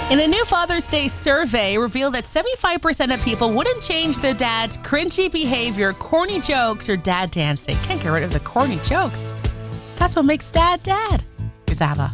In a new Father's Day survey, revealed that 75% of people wouldn't change their dad's cringy behavior, corny jokes, or dad dancing. Can't get rid of the corny jokes. That's what makes dad dad. Here's Ava.